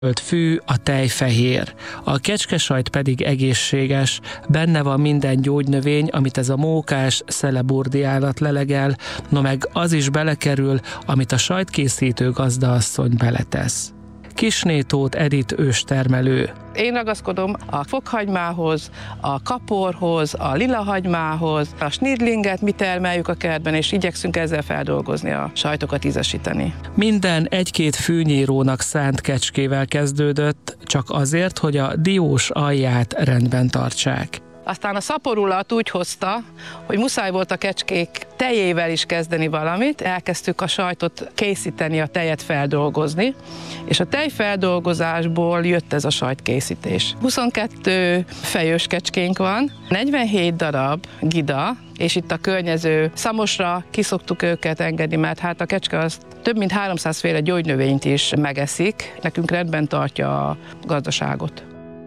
fű, a tej fehér. A kecskesajt pedig egészséges, benne van minden gyógynövény, amit ez a mókás, szeleburdi állat lelegel, no meg az is belekerül, amit a sajtkészítő gazdaasszony beletesz. Kisnétót Edith őstermelő. Én ragaszkodom a fokhagymához, a kaporhoz, a lilahagymához, a snidlinget mi termeljük a kertben, és igyekszünk ezzel feldolgozni a sajtokat, ízesíteni. Minden 1-2 fűnyírónak szánt kecskével kezdődött, csak azért, hogy a diós alját rendben tartsák. Aztán a szaporulat úgy hozta, hogy muszáj volt a kecskék tejével is kezdeni valamit. Elkezdtük a sajtot készíteni, a tejet feldolgozni, és a tejfeldolgozásból jött ez a sajtkészítés. 22 fejős kecskénk van, 47 darab gida, és itt a környező Szamosra kiszoktuk őket engedni, mert hát a kecske az több mint 300 féle gyógynövényt is megeszik. Nekünk rendben tartja a gazdaságot.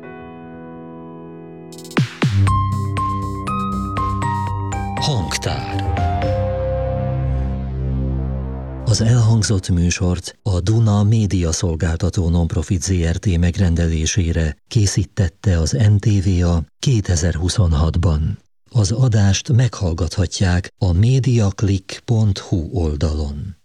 Hangtár. Az elhangzott műsort a Duna Média Szolgáltató Nonprofit Zrt. Megrendelésére készítette az NTVA 2026-ban. Az adást meghallgathatják a mediaclick.hu oldalon.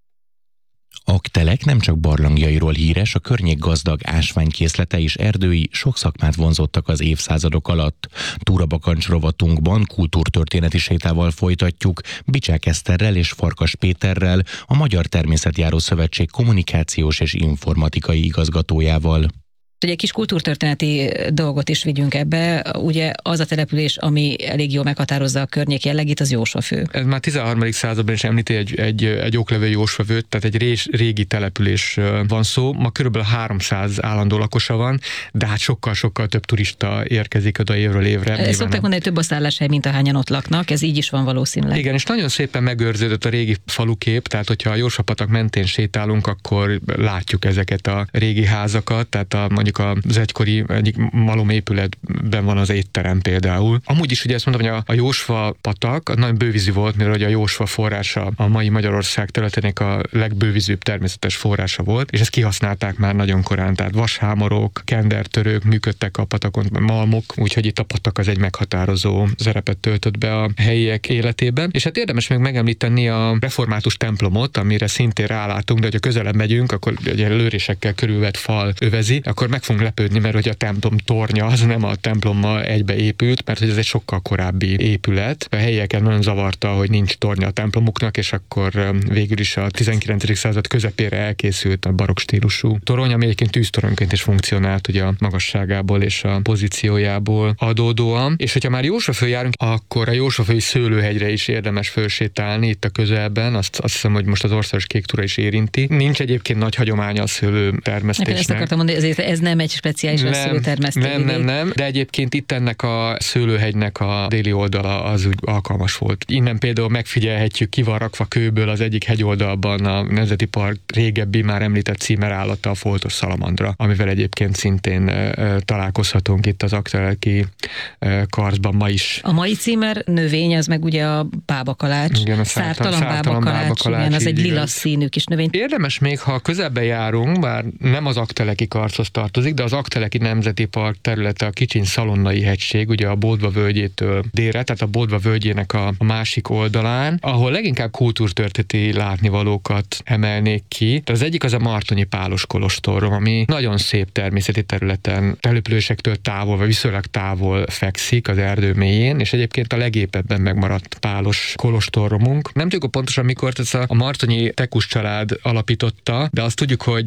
Aktelek nem csak barlangjairól híres, a környék gazdag ásványkészlete és erdői sok szakmát vonzottak az évszázadok alatt. Túrabakancs rovatunkban kultúrtörténeti sétával folytatjuk Bicsák Eszterrel és Farkas Péterrel, a Magyar Természetjáró Szövetség kommunikációs és informatikai igazgatójával. Egy kis kultúrtörténeti dolgot is vigyünk ebbe. Ugye az a település, ami elég jól meghatározza a környék jellegét, az Jósvafő. Ez már 13. században is említi egy oklevő Jósvafőt, tehát egy régi település van szó. Ma körülbelül 300 állandó lakosa van, de hát sokkal-sokkal több turista érkezik oda évről évre. Szokták mondani, hogy több a szálláshely, mint ahányan ott laknak, ez így is van valószínűleg. Igen, és nagyon szépen megőrződött a régi falukép, tehát hogyha a Jósvapatak mentén sétálunk, akkor látjuk ezeket a régi házakat, tehát mondjuk az egykori egyik malomépületben van az étterem például. Amúgy is ugye ezt mondom, hogy a Jósva patak nagyon bővízű volt, mivel a Jósva forrása a mai Magyarország területének a legbővízűbb természetes forrása volt, és ezt kihasználták már nagyon korán, tehát vashámorok, kendertörők működtek a patakon, malmok, úgyhogy itt a patak az egy meghatározó szerepet töltött be a helyiek életében. És hát érdemes még megemlíteni a református templomot, amire szintén rálátunk, de hogyha közelebb megyünk, akkor ugye lőrésekkel körülvett fal övezi, akkor meg fogunk lepődni, mert hogy a templom tornya az nem a templommal egybe épült, mert hogy ez egy sokkal korábbi épület. A helyieket nagyon zavarta, hogy nincs tornya a templomuknak, és akkor végül is a 19. század közepére elkészült a barokk stílusú torony, ami egyébként tűztoronyként is funkcionált ugye a magasságából és a pozíciójából adódóan. És hogyha már Jósvaföl járunk, akkor a Jósvafölyi szőlőhegyre is érdemes fölsétálni itt a közelben. Azt hiszem, hogy most az országos kék túra is érinti. Nincs egyébként nagy hagyománya a szőlőtermesztésnek. Ezt akartam mondani, ez nem egy speciális szőlőtermesztő. Nem, de egyébként itt ennek a szőlőhegynek a déli oldala az úgy alkalmas volt. Innen például megfigyelhetjük, ki van rakva kőből az egyik hegyoldalban a Nemzeti Park régebbi már említett címerállata, a foltos szalamandra, amivel egyébként szintén találkozhatunk itt az akteleki karcban ma is. A mai címer növény, az meg ugye a bábakalács. Igen, a szártalan bábakalács, igen, az egy lilas színű kis növény. Érdemes még, ha közelbe járunk, bár nem az akteleki karchoz tartozik, de az Akteleki Nemzeti Park területe a Kicsin Szalonnai hegység, ugye a Bodva völgyétől délre, tehát a Bodva völgyének a másik oldalán, ahol leginkább kultúrtörténeti látnivalókat emelnék ki. Tehát az egyik az a Martonyi Pálos kolostor, ami nagyon szép természeti területen, településektől távol, vagy viszonylag távol fekszik az erdő mélyén, és egyébként a legépebben megmaradt pálos kolostoromunk. Nem tudjuk pontosan mikor, tehát a Martonyi Tekus család alapította, de azt tudjuk, hogy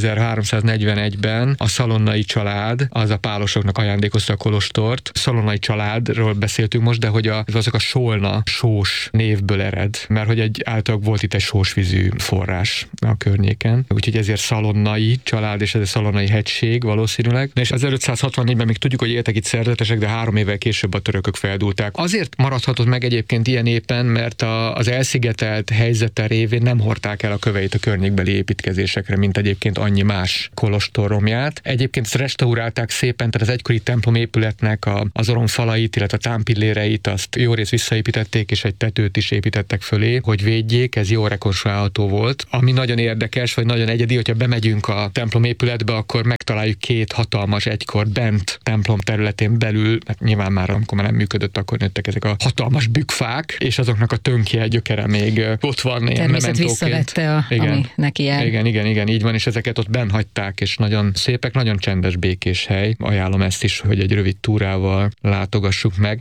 1341-ben a Szalonnai család, az a pálosoknak ajándékozta a kolostort. Szalonnai családról beszéltünk most, de hogy azok a Solna sós névből ered, mert hogy általában volt itt egy sósvízű forrás a környéken. Úgyhogy ezért Szalonnai család, és ez a Szalonnai hegység valószínűleg. És 1564-ben még tudjuk, hogy éltek itt szerzetesek, de 3 évvel később a törökök feldúlták. Azért maradhatott meg egyébként ilyen éppen, mert az elszigetelt helyzete révén nem hordták el a köveit a környékbeli építkezésekre, mint egyébként annyi más kolostorromját. épület. Egyébként ezt restaurálták szépen, tehát az egykori templomépületnek az oromfalait, illetve a támpilléreit azt jó részt visszaépítették, és egy tetőt is építettek fölé, hogy védjék, ez jó rekonstruálható volt. Ami nagyon érdekes, vagy nagyon egyedi, hogyha bemegyünk a templomépületbe, akkor megtaláljuk két hatalmas egykor bent templom területén belül, hát nyilván már amikor már nem működött, akkor nőttek ezek a hatalmas bükfák, és azoknak a tönkje, gyökere még ott van ilyen természet visszavette, ami neki jár. Igen, így van, és ezeket ott benn hagyták, és nagyon szépek, nagyon csendes, békés hely. Ajánlom ezt is, hogy egy rövid túrával látogassuk meg.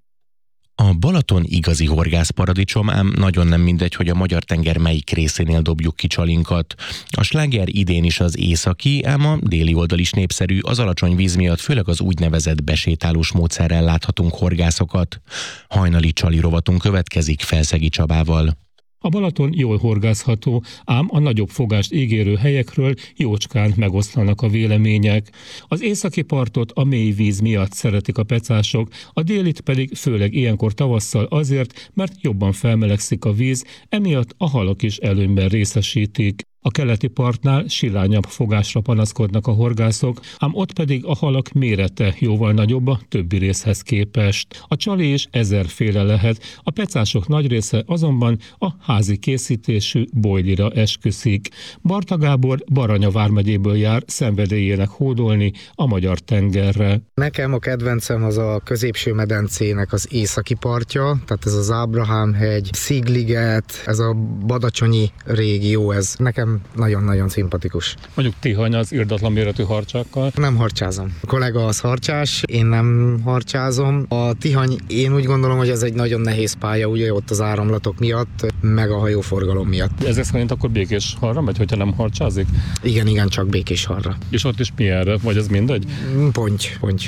A Balaton igazi horgászparadicsom, ám nagyon nem mindegy, hogy a Magyar-tenger melyik részénél dobjuk ki csalinkat. A sláger idén is az északi, ám a déli oldal is népszerű, az alacsony víz miatt főleg az úgynevezett besétálós módszerrel láthatunk horgászokat. Hajnali csali rovatunk következik Felszegi Csabával. A Balaton jól horgászható, ám a nagyobb fogást ígérő helyekről jócskán megoszlanak a vélemények. Az északi partot a mély víz miatt szeretik a pecások, a délit pedig főleg ilyenkor tavasszal azért, mert jobban felmelegszik a víz, emiatt a halak is előnyben részesítik. A keleti partnál silányabb fogásra panaszkodnak a horgászok, ám ott pedig a halak mérete jóval nagyobb a többi részhez képest. A csali is ezerféle lehet, a pecások nagy része azonban a házi készítésű bojlira esküszik. Barta Gábor Baranya vármegyéből jár szenvedélyének hódolni a Magyar-tengerre. Nekem a kedvencem az a középső medencének az északi partja, tehát ez az Ábrahám-hegy, Szigliget, ez a badacsonyi régió, ez nekem nagyon-nagyon szimpatikus. Mondjuk Tihany az irdatlan méretű harcsákkal? Nem harcsázom. A kollega az harcsás, én nem harcsázom. A Tihany, én úgy gondolom, hogy ez egy nagyon nehéz pálya, ugye ott az áramlatok miatt, meg a hajóforgalom miatt. Ezek szerint akkor Békéshalra megy, hogyha nem harcsázik? Igen, csak Békéshalra. És ott is mi erre? Vagy ez mindegy? Ponty.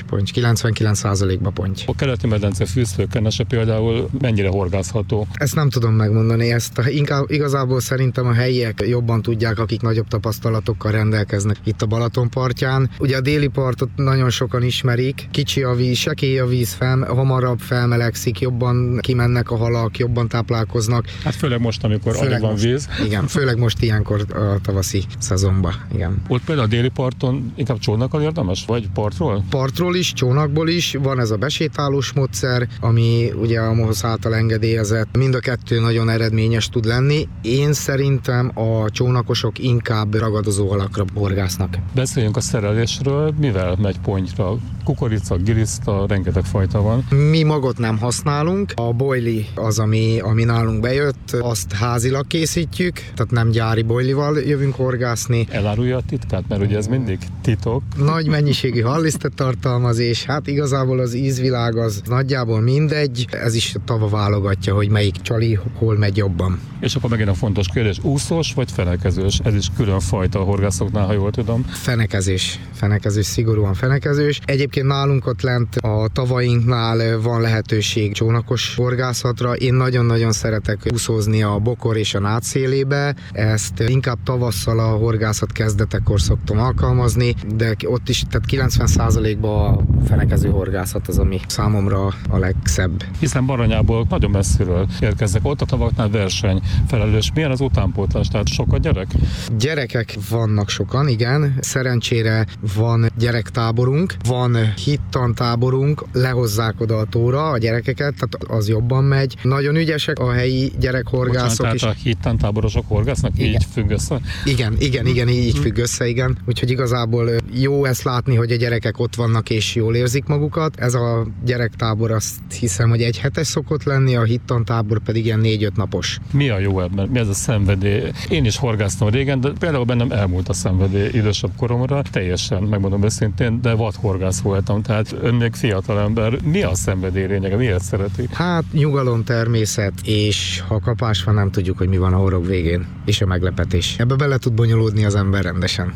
99%-ba ponty. A keleti medence fűzfőkenese például mennyire horgászható? Ezt nem tudom megmondani, igazából szerintem a helyiek jobban tudják, akik nagyobb tapasztalatokkal rendelkeznek itt a Balaton partján. Ugye a déli partot nagyon sokan ismerik, kicsi a víz, sekély a víz, hamarabb felmelegszik, jobban kimennek a halak, jobban táplálkoznak. Hát főleg most, amikor alig van víz. Igen, főleg most ilyenkor a tavaszi szezonban, igen. Ott például a déli parton inkább csónakkal érdemes, vagy partról? Partról is, csónakból is, van ez a besétálós módszer, ami ugye a MOHOSZ által engedélyezett, mind a kettő nagyon eredményes tud lenni. Én szerintem a csónakosok inkább ragadozó halakra horgásznak. Beszéljünk a szerelésről, mivel megy pontyra? Kukorica, giliszta, rengeteg fajta van. Mi magot nem használunk, a boili az, ami nálunk bejött, azt házilag készítjük, tehát nem gyári boilival jövünk horgászni. Elárulja a titkát, mert ugye ez mindig titok. Nagy mennyiségű hallisztet tartalmaz, és hát igazából az ízvilág az nagyjából mindegy, ez is tava válogatja, hogy melyik csali hol megy jobban. És akkor megint a fontos kérdés, úszós vagy fenekezős? Ez is külön fajta a horgászoknál, ha jól tudom. Fenekezés, szigorúan fenekezős. Egyébként nálunk ott lent a tavainknál van lehetőség csónakos horgászatra. Én nagyon-nagyon szeretek úszózni a Bokor és a Nád szélébe. Ezt inkább tavasszal a horgászat kezdetekor szoktam alkalmazni, de ott is, tehát 90%-ban a fenekező horgászat az, ami számomra a legszebb. Hiszen Baranyából nagyon messziről érkeznek, ott a tavaknál verseny felelős. Milyen az utánpótlás? Tehát sok a gyerek? Gyerekek vannak sokan, igen. Szerencsére van gyerektáborunk, van hittantáborunk, lehozzák oda a tóra a gyerekeket, tehát az jobban megy. Nagyon ügyesek a helyi gyerekhorgászok is. Tehát a hittantáborosok horgásznak? Igen. Így függ össze? Igen, így függ össze, igen. Úgyhogy igazából jó ezt látni, hogy a gyerekek ott vannak és jól érzik magukat. Ez a gyerektábor azt hiszem, hogy egy hetes szokott lenni, a hittantábor pedig ilyen 4-5 napos. Mi a jó ebben? Mi ez a szenvedély? Én is horgáztam régen, de például bennem elmúlt a szenvedély idősebb koromra, teljesen, megmondom őszintén, de vadhorgász voltam, tehát ön még fiatal ember. Mi a szenvedély lényege? Miért szereti? Hát nyugalom, természet, és ha kapás van, nem tudjuk, hogy mi van a horog végén, és a meglepetés. Ebbe bele tud bonyolódni az ember rendesen.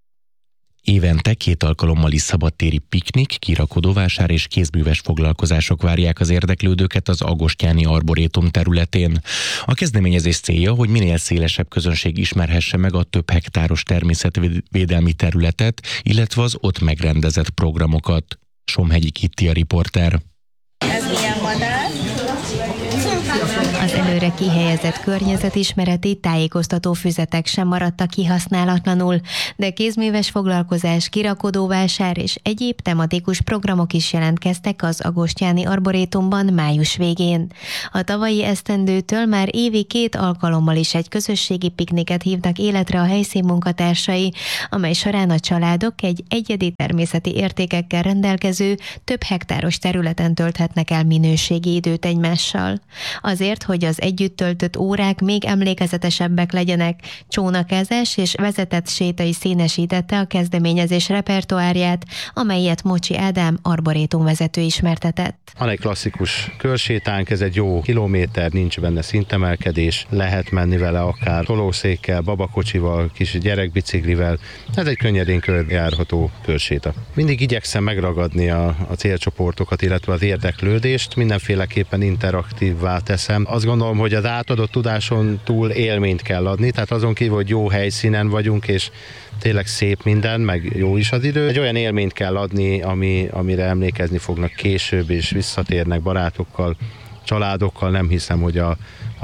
Évente 2 alkalommal is szabadtéri piknik, kirakodóvásár és kézműves foglalkozások várják az érdeklődőket az Agostyáni Arborétum területén. A kezdeményezés célja, hogy minél szélesebb közönség ismerhesse meg a több hektáros természetvédelmi területet, illetve az ott megrendezett programokat. Somhegyi Kitti a riporter. Ez milyen madár? Az előre kihelyezett környezetismereti, tájékoztató füzetek sem maradtak kihasználatlanul, de kézműves foglalkozás, kirakodóvásár és egyéb tematikus programok is jelentkeztek az Agostyáni Arborétumban május végén. A tavalyi esztendőtől már évi 2 alkalommal is egy közösségi pikniket hívnak életre a helyszín munkatársai, amely során a családok egy egyedi természeti értékekkel rendelkező, több hektáros területen tölthetnek el minőségi időt egymással. Azért, hogy az együtt töltött órák még emlékezetesebbek legyenek, csónakázás és vezetett séta is színesítette a kezdeményezés repertoárját, amelyet Mocsi Ádám arborétumvezető ismertetett. Van egy klasszikus körsétánk, ez egy jó kilométer, nincs benne szintemelkedés, lehet menni vele akár tolószékkel, babakocsival, kis gyerekbiciklivel. Ez egy könnyedén körjárható körséta. Mindig igyekszem megragadni a célcsoportokat, illetve az érdeklődést, mindenféleképpen interaktívvá teszem. Azt gondolom, hogy az átadott tudáson túl élményt kell adni, tehát azon kívül, hogy jó helyszínen vagyunk, és tényleg szép minden, meg jó is az idő. Egy olyan élményt kell adni, amire emlékezni fognak később, és visszatérnek barátokkal, családokkal. Nem hiszem, hogy a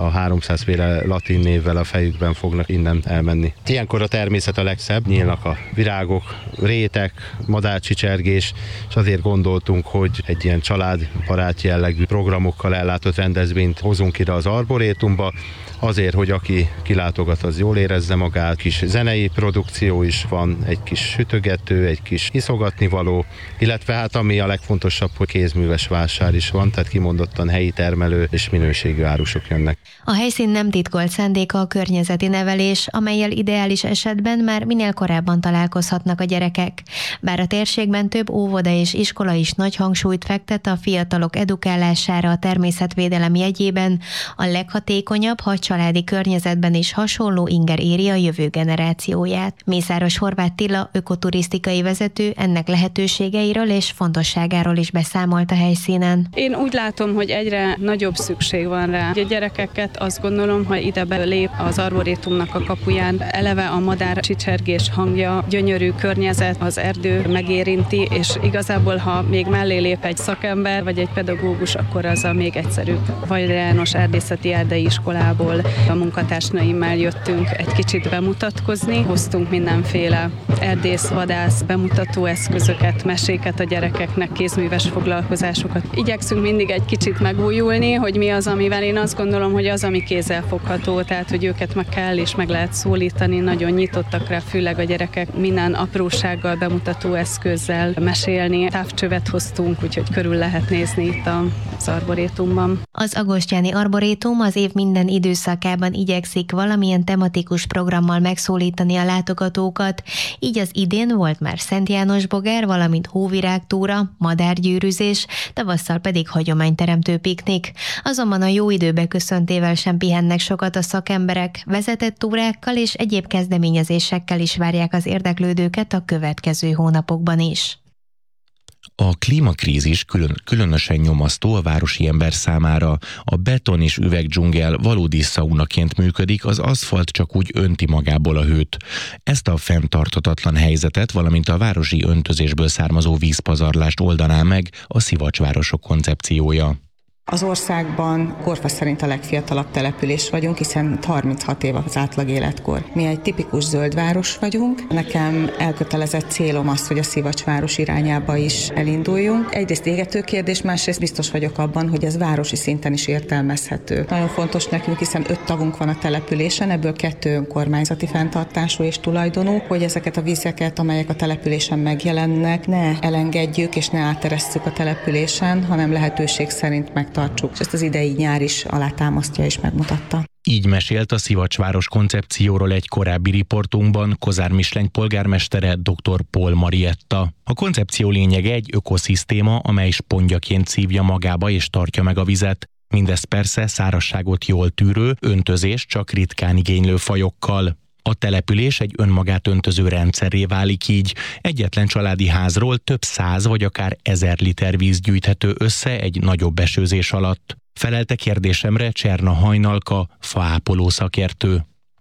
300 féle latin névvel a fejükben fognak innen elmenni. Ilyenkor a természet a legszebb, nyílnak a virágok, rétek, madárcsicsergés, és azért gondoltunk, hogy egy ilyen családbarát jellegű programokkal ellátott rendezvényt hozunk ide az arborétumba, azért, hogy aki kilátogat, az jól érezze magát. Kis zenei produkció is van, egy kis sütögető, egy kis iszogatnivaló, illetve hát ami a legfontosabb, hogy kézműves vásár is van, tehát kimondottan helyi termelő és minőségű árusok jönnek. A helyszín nem titkolt szándéka a környezeti nevelés, amellyel ideális esetben már minél korábban találkozhatnak a gyerekek. Bár a térségben több óvoda és iskola is nagy hangsúlyt fektet a fiatalok edukálására a természetvédelem jegyében, a leghatékonyabb, ha családi környezetben is hasonló inger éri a jövő generációját. Mészáros Horváth Tilla ökoturisztikai vezető ennek lehetőségeiről és fontosságáról is beszámolt a helyszínen. Én úgy látom, hogy egyre nagyobb szükség van rá. A gyerekeket azt gondolom, ha ide belép az arborétumnak a kapuján, eleve a madár csicsergés hangja, gyönyörű környezet, az erdő megérinti, és igazából, ha még mellé lép egy szakember vagy egy pedagógus, akkor az a még egyszerűbb. Vajda János Erdészeti Erdei Iskolából a munkatársnaimmel jöttünk egy kicsit bemutatkozni, hoztunk mindenféle erdész, vadász bemutató eszközöket, meséket a gyerekeknek, kézműves foglalkozásokat. Igyekszünk mindig egy kicsit megújulni, hogy mi az, amivel én azt gondolom, hogy az, ami kézzelfogható, tehát hogy őket meg kell és meg lehet szólítani, nagyon nyitottak rá, főleg a gyerekek minden aprósággal, bemutató eszközzel mesélni. Távcsövet hoztunk, úgyhogy körül lehet nézni itt az arborétumban. Az Agostyáni Arborétum az év minden időszakában igyekszik valamilyen tematikus programmal megszólítani a látogatókat, így az idén volt már Szent János bogár, valamint hóvirágtúra, madárgyűrűzés, tavasszal pedig hagyományteremtő piknik. Azonban a jó időbe köszöntével sem pihennek sokat a szakemberek, vezetett túrákkal és egyéb kezdeményezésekkel is várják az érdeklődőket a következő hónapokban is. A klímakrízis különösen nyomasztó a városi ember számára. A beton és üvegdzsungel valódi szaunaként működik, az aszfalt csak úgy önti magából a hőt. Ezt a fenntarthatatlan helyzetet, valamint a városi öntözésből származó vízpazarlást oldaná meg a Szivacsvárosok koncepciója. Az országban korfa szerint a legfiatalabb település vagyunk, hiszen 36 év az átlag életkor. Mi egy tipikus zöld város vagyunk. Nekem elkötelezett célom az, hogy a Szivacsváros irányába is elinduljunk. Egyrészt égető kérdés, másrészt biztos vagyok abban, hogy ez városi szinten is értelmezhető. Nagyon fontos nekünk, hiszen 5 tavunk van a településen, ebből 2 önkormányzati fenntartású és tulajdonú, hogy ezeket a vizeket, amelyek a településen megjelennek, ne elengedjük és ne áteresszük a településen, hanem lehetőség szerint megtartsuk. És ezt az idei nyár is alátámasztja és megmutatta. Így mesélt a Szivacsváros koncepcióról egy korábbi riportunkban Kozár Misleny polgármestere dr. Paul Marietta. A koncepció lényege egy ökoszisztéma, amely spontjaként szívja magába és tartja meg a vizet. Mindez persze szárazságot jól tűrő, öntözés csak ritkán igénylő fajokkal. A település egy önmagát öntöző rendszerré válik így. Egyetlen családi házról több 100 vagy akár 1000 liter víz gyűjthető össze egy nagyobb esőzés alatt. Felelte kérdésemre Cserna Hajnalka, faápoló szakértő.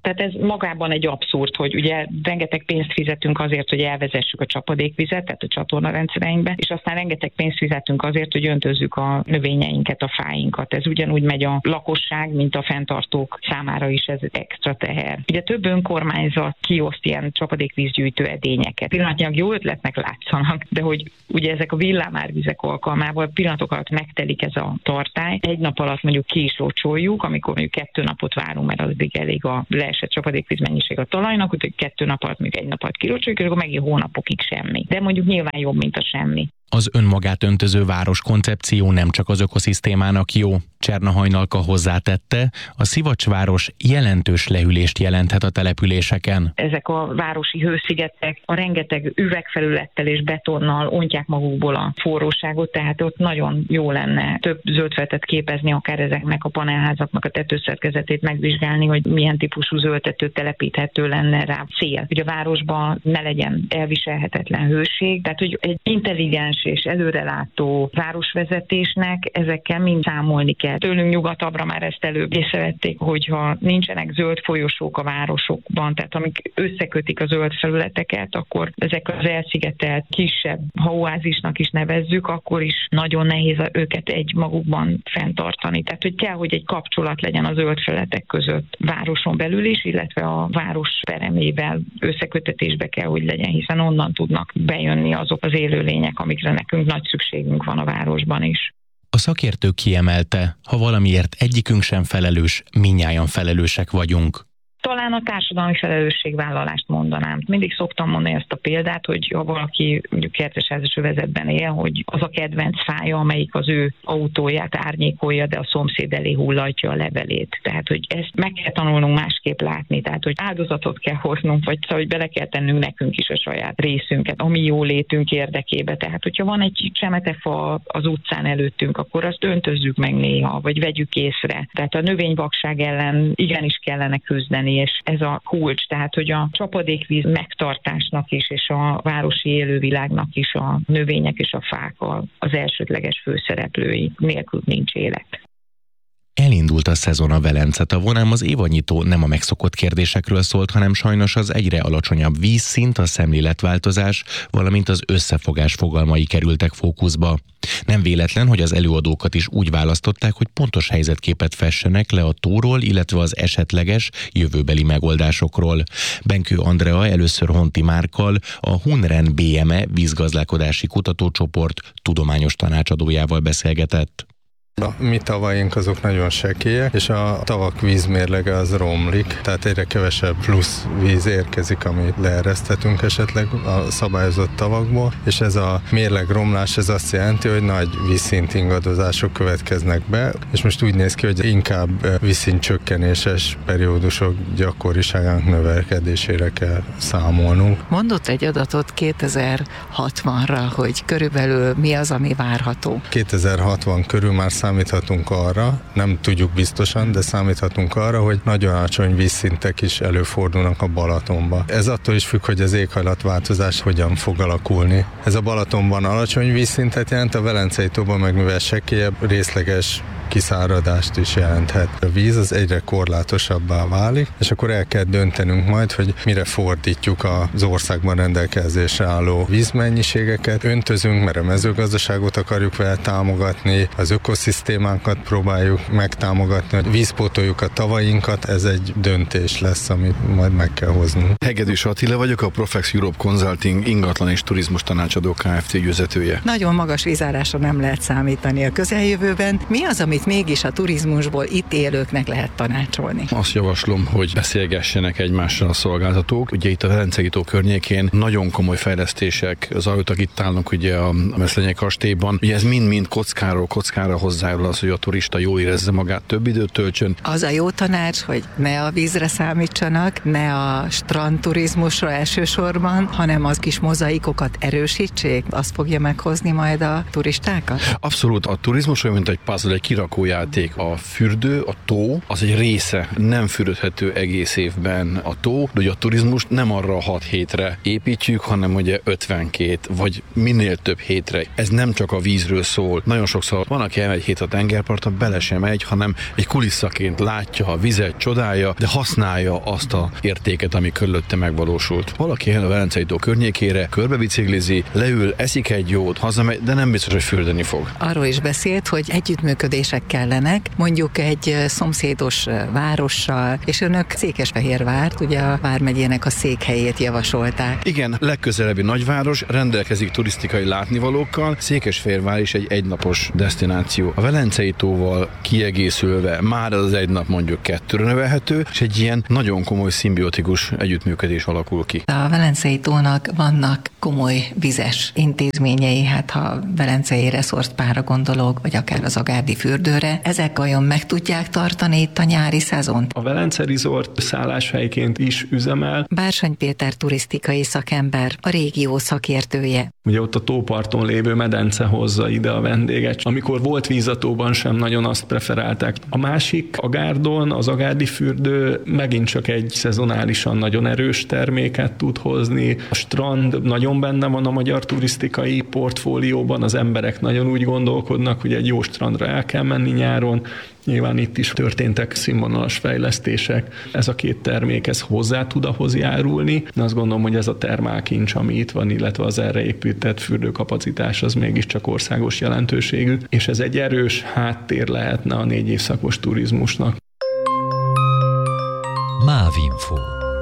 Tehát ez magában egy abszurd, hogy ugye rengeteg pénzt fizetünk azért, hogy elvezessük a csapadékvizet, tehát a csatornarendszereinkbe, és aztán rengeteg pénzt fizetünk azért, hogy öntözzük a növényeinket, a fáinkat. Ez ugyanúgy megy a lakosság, mint a fenntartók számára is ez extra teher. Ugye több önkormányzat kioszt ilyen csapadékvízgyűjtő edényeket. Pillanatnyilag jó ötletnek látszanak, de hogy ugye ezek a villámárvizek alkalmával pillanatok alatt megtelik ez a tartály. Egy nap alatt mondjuk ki is locsoljuk, amikor mondjuk 2 napot várunk, mert addig elég a leesett csapadékvíz mennyiség a talajnak, hogy 2 nap alatt, mondjuk 1 nap alatt kilocsoljuk, és akkor megint hónapokig semmi. De mondjuk nyilván jobb, mint a semmi. Az önmagát öntöző város koncepció nem csak az ökoszisztémának jó. Cserna Hajnalka hozzátette, a szivacsváros jelentős lehűlést jelenthet a településeken. Ezek a városi hőszigetek a rengeteg üvegfelülettel és betonnal ontják magukból a forróságot, tehát ott nagyon jó lenne több zöldfelületet képezni, akár ezeknek a panelházaknak a tetőszerkezetét megvizsgálni, hogy milyen típusú zöldtető telepíthető lenne rá cél. Hogy a városban ne legyen elviselhetetlen hőség, tehát hogy egy intelligens és előrelátó városvezetésnek ezekkel mind számolni kell. Tőlünk nyugatabbra már ezt előbb észrevették, hogyha nincsenek zöld folyosók a városokban, tehát amik összekötik a zöld felületeket, akkor ezek az elszigetelt kisebb, ha oázisnak is nevezzük, akkor is nagyon nehéz őket egy magukban fenntartani. Tehát, hogy kell, hogy egy kapcsolat legyen a zöld felületek között városon belül is, illetve a város peremével összekötetésbe kell, hogy legyen, hiszen onnan tudnak bejönni azok az élőlények, amikre nekünk nagy szükségünk van a városban is. A szakértő kiemelte, ha valamiért egyikünk sem felelős, mindnyájan felelősek vagyunk. Talán a társadalmi felelősségvállalást mondanám. Mindig szoktam mondani ezt a példát, hogy ha valaki mondjuk kertesházas övezetben él, hogy az a kedvenc fája, amelyik az ő autóját árnyékolja, de a szomszéd elé hullatja a levelét. Tehát, hogy ezt meg kell tanulnunk másképp látni, tehát, hogy áldozatot kell hoznunk, vagy szóval, hogy bele kell tennünk nekünk is a saját részünket, a mi jólétünk érdekébe. Tehát, hogyha van egy csemetefa az utcán előttünk, akkor azt öntözzük meg néha, vagy vegyük észre. Tehát a növényvakság ellen igenis kellene küzdeni, és ez a kulcs, tehát hogy a csapadékvíz megtartásnak is, és a városi élővilágnak is a növények és a fák az elsődleges főszereplői, nélkül nincs élet. Elindult a szezon a Velence tavon, ám az évanyitó nem a megszokott kérdésekről szólt, hanem sajnos az egyre alacsonyabb vízszint, a szemléletváltozás, valamint az összefogás fogalmai kerültek fókuszba. Nem véletlen, hogy az előadókat is úgy választották, hogy pontos helyzetképet fessenek le a tóról, illetve az esetleges jövőbeli megoldásokról. Benkő Andrea először Honti Márkkal, a Hunren BME vízgazdálkodási kutatócsoport tudományos tanácsadójával beszélgetett. A mi tavaink azok nagyon sekélyek, és a tavak vízmérlege az romlik, tehát egyre kevesebb plusz víz érkezik, amit leereszthetünk esetleg a szabályozott tavakból, és ez a mérlegromlás, ez azt jelenti, hogy nagy vízszint ingadozások következnek be, és most úgy néz ki, hogy inkább vízszint csökkenéses periódusok gyakoriságának növekedésére kell számolnunk. Mondott egy adatot 2060-ra, hogy körülbelül mi az, ami várható? 2060 körül már számíthatunk arra, nem tudjuk biztosan, de számíthatunk arra, hogy nagyon alacsony vízszintek is előfordulnak a Balatonba. Ez attól is függ, hogy az éghajlatváltozás hogyan fog alakulni. Ez a Balatonban alacsony vízszintet jelent, a Velencei tóban meg mivel sekélyebb, részleges kiszáradást is jelenthet. A víz az egyre korlátosabbá válik, és akkor el kell döntenünk majd, hogy mire fordítjuk az országban rendelkezésre álló vízmennyiségeket. Öntözünk, mert a mezőgazdaságot akarjuk vele támogatni, az ökoszisztémánkat próbáljuk megtámogatni, hogy vízpótoljuk a tavainkat, ez egy döntés lesz, amit majd meg kell hoznunk. Hegedűs Attila vagyok, a Profex Europe Consulting ingatlan és turizmus tanácsadó Kft. Ügyvezetője. Nagyon magas vízárásra nem lehet számítani a közeljövőben. Mi az, amit mégis a turizmusból itt élőknek lehet tanácsolni? Azt javaslom, hogy beszélgessenek egymással a szolgáltatók. Ugye itt a Velencei tó környékén nagyon komoly fejlesztések zajlottak, itt állnak ugye a Meszlenyi kastélyban. Ugye ez mind-mind kockára hozzájárul az, hogy a turista jól érezze magát, több időt töltsön. Az a jó tanács, hogy ne a vízre számítsanak, ne a strandturizmusra elsősorban, hanem az kis mozaikokat erősítsék, azt fogja meghozni majd a turistákat? Abszolút, a turizmus olyan, mint egy puzzle, egy lakójáték. A fürdő, a tó, az egy része, nem fürödhető egész évben a tó, de ugye a turizmust nem arra a 6 hétre építjük, hanem ugye 52, vagy minél több hétre. Ez nem csak a vízről szól. Nagyon sokszor van, aki elmegy 7 a tengerpartra, bele sem megy, hanem egy kulisszaként látja a vizet, csodálja, de használja azt a értéket, ami körülötte megvalósult. Valaki el a Velencei tó környékére, körbebiciklizi, leül, eszik egy jót, hazamegy, de nem biztos, hogy fürdeni fog. Arról is beszélt, hogy együttműködések kellenek, mondjuk egy szomszédos várossal, és önök Székesfehérvárt, ugye a vármegyének a székhelyét javasolták. Igen, legközelebbi nagyváros rendelkezik turisztikai látnivalókkal, Székesfehérvár is egy egynapos desztináció. A Velencei tóval kiegészülve már az egy nap mondjuk 2-re növelhető, és egy ilyen nagyon komoly szimbiotikus együttműködés alakul ki. A Velencei tónak vannak komoly vizes intézményei, hát ha Velencei reszortpárra gondolok, vagy akár az Agárdi fürdőre, ezek vajon meg tudják tartani itt a nyári szezont? A Velence Resort szálláshelyként is üzemel. Bársony Péter turisztikai szakember, a régió szakértője. Ugye ott a tóparton lévő medence hozza ide a vendéget. Amikor volt víz a tóban, sem nagyon azt preferálták. A másik, a Gárdon, az Agárdi fürdő megint csak egy szezonálisan nagyon erős terméket tud hozni. A strand nagyon benne van a magyar turisztikai portfólióban, az emberek nagyon úgy gondolkodnak, hogy egy jó strandra el kell menni nyáron. Nyilván itt is történtek színvonalas fejlesztések. Ez a két termék, ez hozzá tud ahhoz járulni. De azt gondolom, hogy ez a termálkincs, ami itt van, illetve az erre épített fürdőkapacitás, az mégiscsak országos jelentőségű, és ez egy erős háttér lehetne a 4 évszakos turizmusnak. MÁV-info.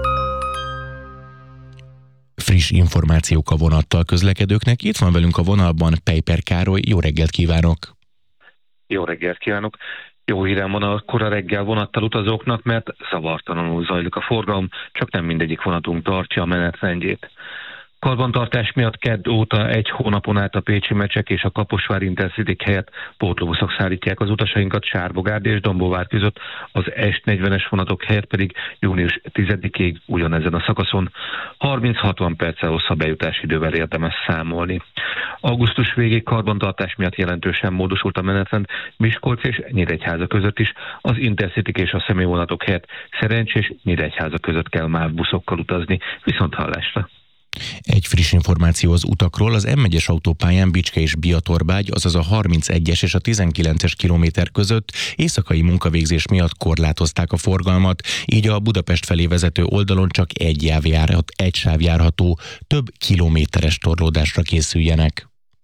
Friss információk a vonattal közlekedőknek. Itt van velünk a vonalban Peiper Károly. Jó reggelt kívánok! Jó reggelt kívánok! Jó hírem van a kora reggel vonattal utazóknak, mert zavartalanul zajlik a forgalom, csak nem mindegyik vonatunk tartja a menetrendjét. Karbantartás miatt kedd óta 1 hónapon át a pécsi mecsek és a Kaposvár Intercity helyett pótlóbuszok szállítják az utasainkat Sárbogárd és Dombóvár között, az S40-es vonatok helyett pedig június 10-ig ugyanezen a szakaszon 30-60 perccel hosszabb bejutási idővel érdemes számolni. Augusztus végéig karbantartás miatt jelentősen módosult a menetrend Miskolc és Nyíregyháza között is, az Intercity és a személyvonatok helyett Szerencs és Nyíregyháza között kell MÁV buszokkal utazni, viszont hallásra. Egy friss információ az utakról: az M1-es autópályán Bicske és Biatorbágy, azaz a 31-es és a 19-es kilométer között éjszakai munkavégzés miatt korlátozták a forgalmat, így a Budapest felé vezető oldalon csak egy sáv járható, több kilométeres torlódásra készüljenek.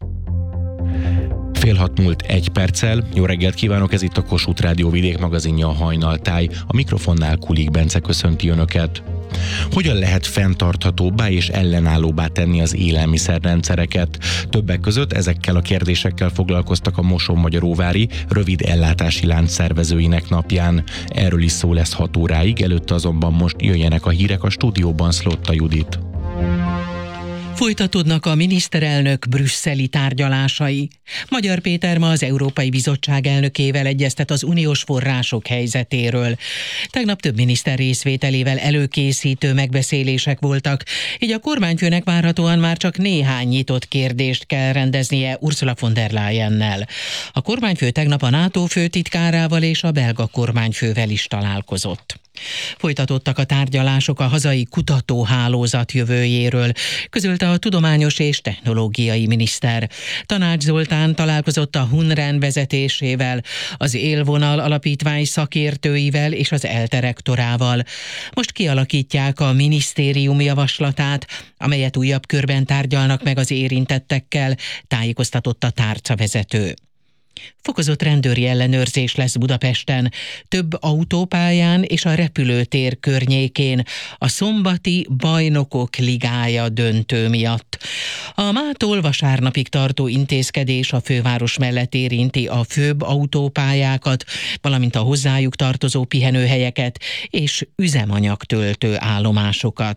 5:06 Jó reggelt kívánok, ez itt a Kossuth Rádió Vidék magazinja, a Hajnaltáj. A mikrofonnál Kulik Bence köszönti Önöket. Hogyan lehet fenntarthatóbbá és ellenállóbbá tenni az élelmiszerrendszereket? Többek között ezekkel a kérdésekkel foglalkoztak a Mosonmagyaróvári rövid ellátási lánc szervezőinek napján. Erről is szó lesz 6 óráig, előtte azonban most jöjjenek a hírek, a stúdióban Szlotta Judit. Folytatódnak a miniszterelnök brüsszeli tárgyalásai. Magyar Péter ma az Európai Bizottság elnökével egyeztet az uniós források helyzetéről. Tegnap több miniszter részvételével előkészítő megbeszélések voltak, így a kormányfőnek várhatóan már csak néhány nyitott kérdést kell rendeznie Ursula von der Leyennel. A kormányfő tegnap a NATO főtitkárával és a belga kormányfővel is találkozott. Folytatottak a tárgyalások a hazai kutatóhálózat jövőjéről, közölte a tudományos és technológiai miniszter. Tanács Zoltán találkozott a Hunren vezetésével, az Élvonal alapítvány szakértőivel és az ELTE rektorával. Most kialakítják a minisztérium javaslatát, amelyet újabb körben tárgyalnak meg az érintettekkel, tájékoztatott a tárcavezető. Fokozott rendőri ellenőrzés lesz Budapesten, több autópályán és a repülőtér környékén a szombati Bajnokok Ligája döntő miatt. A mától vasárnapig tartó intézkedés a főváros mellett érinti a főbb autópályákat, valamint a hozzájuk tartozó pihenőhelyeket és üzemanyagtöltő állomásokat.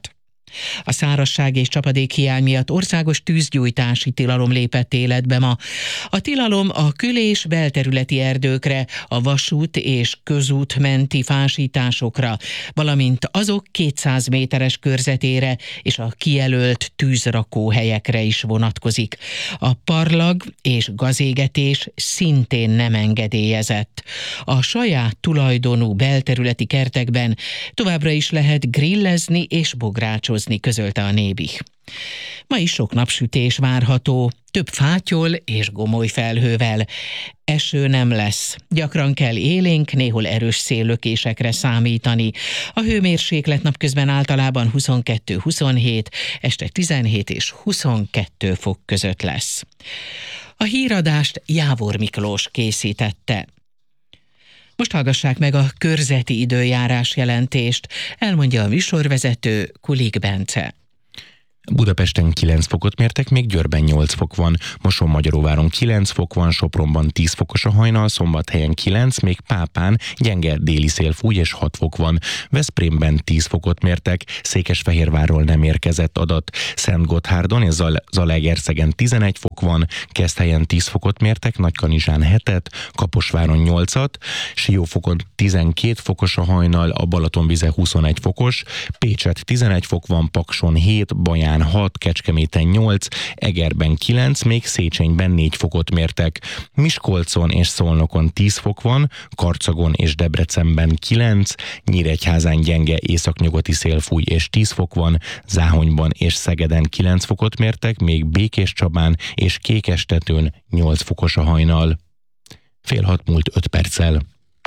A szárazság és csapadékhiány miatt országos tűzgyújtási tilalom lépett életbe ma. A tilalom a kül- és belterületi erdőkre, a vasút és közút menti fásításokra, valamint azok 200 méteres körzetére és a kijelölt tűzrakóhelyekre is vonatkozik. A parlag és gazégetés szintén nem engedélyezett. A saját tulajdonú belterületi kertekben továbbra is lehet grillezni és bográcsozni, közölte a Nébih. Ma is sok napsütés várható, több fátyol és gomoly felhővel. Eső nem lesz. Gyakran kell élénk, néhol erős széllökésekre számítani. A hőmérséklet napközben általában 22-27, este 17 és 22 fok között lesz. A híradást Jávor Miklós készítette. Most hallgassák meg a körzeti időjárás jelentést, elmondja a műsorvezető Kulik Bence. Budapesten 9 fokot mértek, még Győrben 8 fok van, Mosonmagyaróváron 9 fok van, Sopronban 10 fokos a hajnal, Szombathelyen 9, még Pápán gyenge déli szél fúj és 6 fok van, Veszprémben 10 fokot mértek, Székesfehérvárról nem érkezett adat, Szentgotthárdon és Zalaegerszegen 11 fok van, Keszthelyen 10 fokot mértek, Nagykanizsán 7-et, Kaposváron 8-at, Siófokon 12 fokos a hajnal, a Balatonvize 21 fokos, Pécset 11 fok van, Pakson 7, Baján 6, Kecskeméten 8, Egerben 9, még Széchenyben 4 fokot mértek. Miskolcon és Szolnokon 10 fok van, Karcagon és Debrecenben 9, Nyíregyházán gyenge északnyugati szél fúj és 10 fok van, Záhonyban és Szegeden 9 fokot mértek, még Békéscsabán és Kékestetőn 8 fokos a hajnal. 5:30 múlt 5 perccel.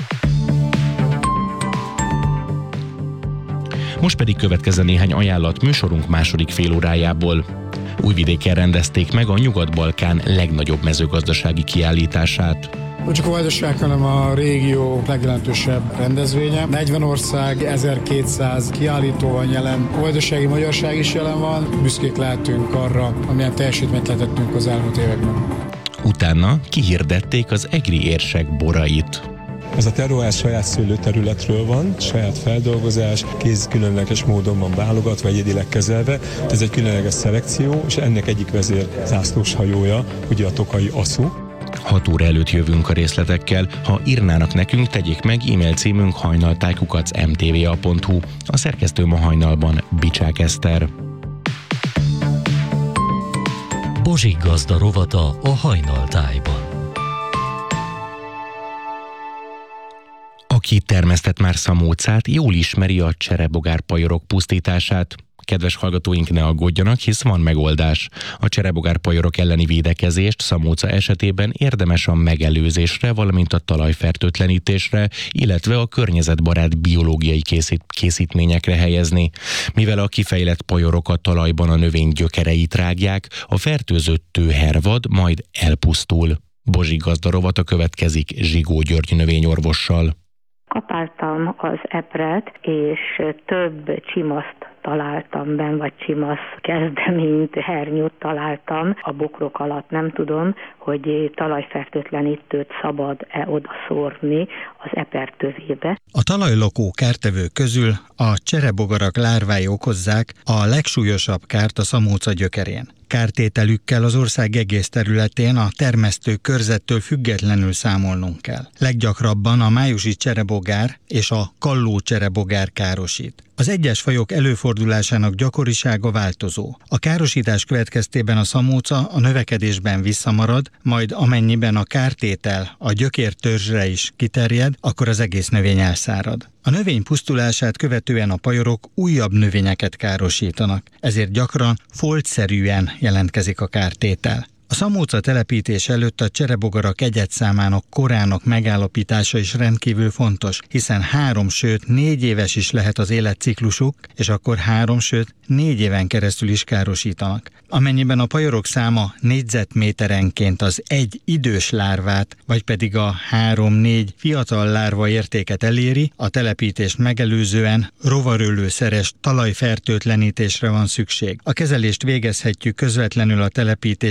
Most pedig következzen néhány ajánlat műsorunk második félórájából. Újvidéken rendezték meg a Nyugat-Balkán legnagyobb mezőgazdasági kiállítását. Nem csak a Vajdaság, hanem a régió legjelentősebb rendezvénye. 40 ország, 1200 kiállító van jelen, a vajdasági magyarság is jelen van. Büszkék lehetünk arra, amilyen teljesítményt letettünk az elmúlt években. Utána kihirdették az egri érsek borait. Ez a terroár saját szőlőterületről van, saját feldolgozás, kéz különleges módon van válogatva, egyedileg kezelve. Ez egy különleges szelekció, és ennek egyik vezér zászlós hajója, ugye a tokai Aszu. 6 óra előtt jövünk a részletekkel. Ha írnának nekünk, tegyék meg, e-mail címünk hajnaltájkukac@mtva.hu. A szerkesztő ma hajnalban Bicsák Eszter. Bozsik Gazda rovata a Hajnaltájban. Aki termesztett már szamócát, jól ismeri a cserebogárpajorok pusztítását. Kedves hallgatóink, ne aggódjanak, hisz van megoldás. A cserebogárpajorok elleni védekezést szamóca esetében érdemes a megelőzésre, valamint a talajfertőtlenítésre, illetve a környezetbarát biológiai készítményekre helyezni. Mivel a kifejlett pajorok a talajban a növény gyökereit rágják, a fertőzött tőhervad majd elpusztul. Bozsik Gazda rovata következik Zsigó György növényorvossal. Kapáltam az epret, és több csimaszt találtam benn, vagy csimasz kezdeményt, hernyót találtam a bokrok alatt. Nem tudom, hogy talajfertőtlenítőt szabad-e oda szórni az eper tövébe. A talajlakó kártevők közül a cserebogarak lárvái okozzák a legsúlyosabb kárt a szamóca gyökerén. Kártételükkel az ország egész területén a termesztő körzettől függetlenül számolnunk kell. Leggyakrabban a májusi cserebogár és a kalló cserebogár károsít. Az egyes fajok előfordulásának gyakorisága változó. A károsítás következtében a szamóca a növekedésben visszamarad, majd amennyiben a kártétel a gyökértörzsre is kiterjed, akkor az egész növény elszárad. A növény pusztulását követően a pajorok újabb növényeket károsítanak, ezért gyakran foltszerűen jelentkezik a kártétel. A szamóca telepítés előtt a cserebogarak egyedszámának korának megállapítása is rendkívül fontos, hiszen 3, sőt 4 éves is lehet az életciklusuk, és akkor 3, sőt 4 éven keresztül is károsítanak. Amennyiben a pajorok száma négyzetméterenként az egy idős lárvát, vagy pedig a 3-4 fiatal lárva értéket eléri, a telepítést megelőzően rovarölőszeres talajfertőtlenítésre van szükség. A kezelést végezhetjük közvetlenül a telepítést megelőzően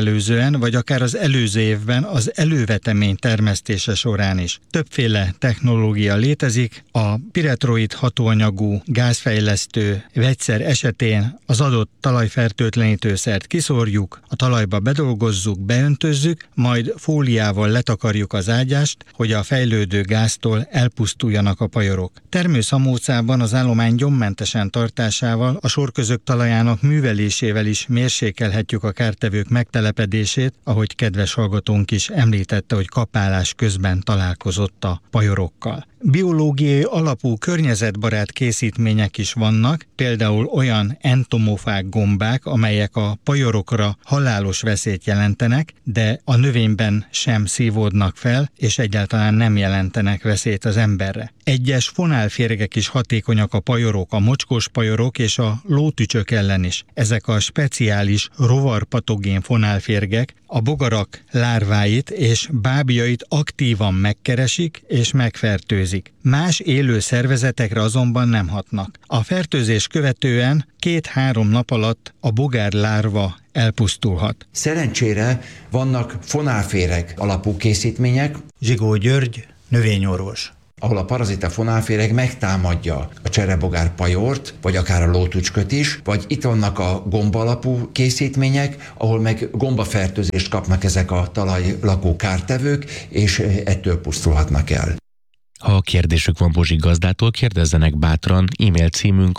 megelőzően, vagy akár az előző évben az elővetemény termesztése során is. Többféle technológia létezik, a piretroid hatóanyagú gázfejlesztő vegyszer esetén az adott talajfertőtlenítőszert kiszórjuk, a talajba bedolgozzuk, beöntözzük, majd fóliával letakarjuk az ágyást, hogy a fejlődő gáztól elpusztuljanak a pajorok. Termőszamócában az állomány gyommentesen tartásával, a sorközök talajának művelésével is mérsékelhetjük a kártevők megtelepedését, ahogy kedves hallgatónk is említette, hogy kapálás közben találkozott a pajorokkal. Biológiai alapú környezetbarát készítmények is vannak, például olyan entomofák gombák, amelyek a pajorokra halálos veszélyt jelentenek, de a növényben sem szívódnak fel, és egyáltalán nem jelentenek veszélyt az emberre. Egyes fonálférgek is hatékonyak a pajorok, a mocskos pajorok és a lótücsök ellen is. Ezek a speciális rovarpatogén fonálférgek a bogarak lárváit és bábjait aktívan megkeresik és megfertőzik. Más élő szervezetekre azonban nem hatnak. A fertőzés követően 2-3 nap alatt a bogár lárva elpusztulhat. Szerencsére vannak fonálféreg alapú készítmények. Zsigó György, növényorvos. Ahol a parazita fonálféreg megtámadja a cserebogár pajort, vagy akár a lótücsköt is, vagy itt vannak a gomba alapú készítmények, ahol meg gombafertőzést kapnak ezek a talajlakó kártevők, és ettől pusztulhatnak el. Ha kérdésük van Bozsik gazdától, kérdezzenek bátran, e-mail címünk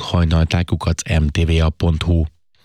hajnaltákukac.mtva.hu.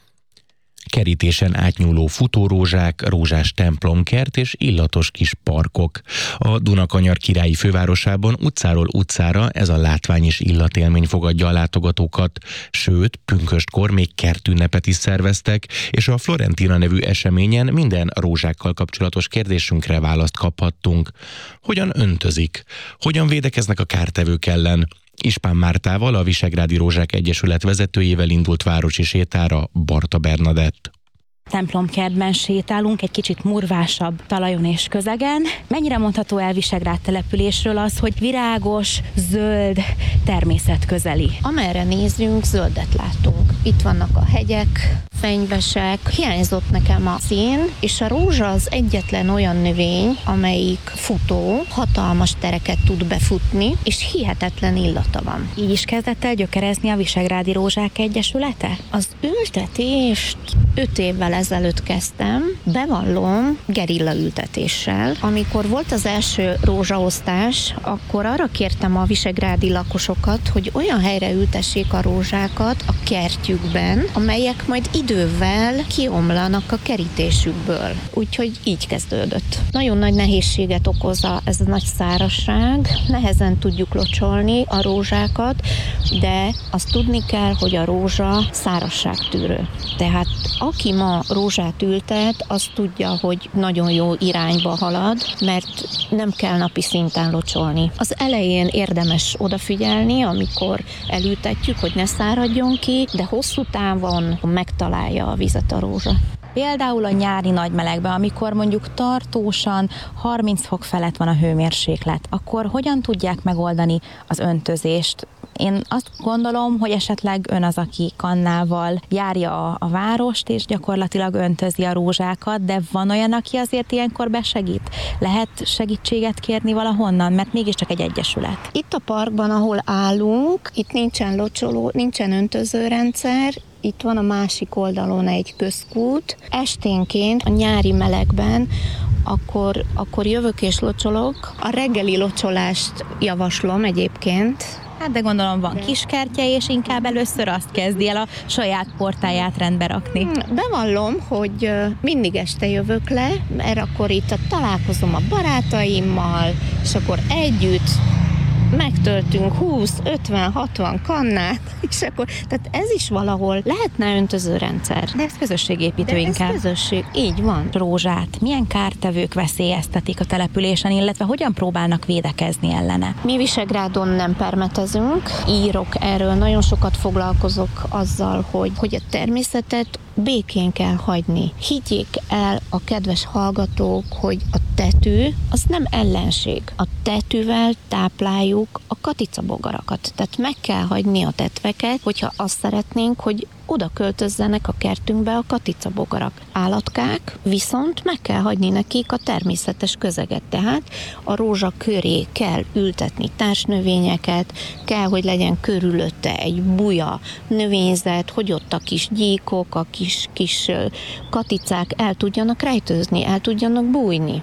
Kerítésen átnyúló futórózsák, rózsás templomkert és illatos kis parkok. A Dunakanyar királyi fővárosában utcáról utcára ez a látvány és illatélmény fogadja a látogatókat, sőt, pünköstkor még kertünnepet is szerveztek, és a Florentina nevű eseményen minden rózsákkal kapcsolatos kérdésünkre választ kaphattunk. Hogyan öntözik? Hogyan védekeznek a kártevők ellen? Ispán Mártával, a Visegrádi Rózsák Egyesület vezetőjével indult városi sétára Barta Bernadett. Templomkertben sétálunk, egy kicsit murvásabb talajon és közegen. Mennyire mondható el Visegrád településről az, hogy virágos, zöld, természetközeli? Amerre nézünk, zöldet látunk. Itt vannak a hegyek, fenyvesek. Hiányzott nekem a szín, és a rózsa az egyetlen olyan növény, amelyik futó, hatalmas tereket tud befutni, és hihetetlen illata van. Így is kezdett el gyökerezni a Visegrádi Rózsák Egyesülete? Az ültetést 5 évvel ezelőtt kezdtem, bevallom, gerilla ültetéssel. Amikor volt az első rózsaosztás, akkor arra kértem a visegrádi lakosokat, hogy olyan helyre ültessék a rózsákat a kertjükben, amelyek majd idővel kiomlanak a kerítésükből. Úgyhogy így kezdődött. Nagyon nagy nehézséget okoz ez a nagy szárazság, nehezen tudjuk locsolni a rózsákat, de azt tudni kell, hogy a rózsa szárazságtűrő. Tehát aki ma rózsát ültet, az tudja, hogy nagyon jó irányba halad, mert nem kell napi szinten locsolni. Az elején érdemes odafigyelni, amikor elültetjük, hogy ne száradjon ki, de hosszú távon megtalálja a vizet a rózsa. Például a nyári nagymelegben, amikor mondjuk tartósan 30 fok felett van a hőmérséklet, akkor hogyan tudják megoldani az öntözést? Én azt gondolom, hogy esetleg ön az, aki kannával járja a várost, és gyakorlatilag öntözi a rózsákat, de van olyan, aki azért ilyenkor besegít? Lehet segítséget kérni valahonnan, mert mégiscsak egy egyesület. Itt a parkban, ahol állunk, itt nincsen locsoló, nincsen öntözőrendszer, itt van a másik oldalon egy közkút. Esténként, a nyári melegben, akkor jövök és locsolok. A reggeli locsolást javaslom egyébként. Hát de gondolom van kiskertje, és inkább először azt kezdi el a saját portáját rendbe rakni. Bevallom, hogy mindig este jövök le, mert akkor itt találkozom a barátaimmal, és akkor együtt megtöltünk 20, 50, 60 kannát, és akkor, tehát ez is valahol lehetne öntözőrendszer. De ez közösségépítő inkább. Ez közösség, így van. Rózsát milyen kártevők veszélyeztetik a településen, illetve hogyan próbálnak védekezni ellene? Mi Visegrádon nem permetezünk, írok erről, nagyon sokat foglalkozok azzal, hogy a természetet békén kell hagyni. Higgyék el a kedves hallgatók, hogy a tetű az nem ellenség. A tetűvel tápláljuk a katicabogarakat. Tehát meg kell hagyni a tetveket, hogyha azt szeretnénk, hogy oda költözzenek a kertünkbe a katicabogarak. Állatkák, viszont meg kell hagyni nekik a természetes közeget. Tehát a rózsa köré kell ültetni társnövényeket, kell, hogy legyen körülötte egy buja növényzet, hogy ott a kis gyíkok, a kis katicák el tudjanak rejtőzni, el tudjanak bújni.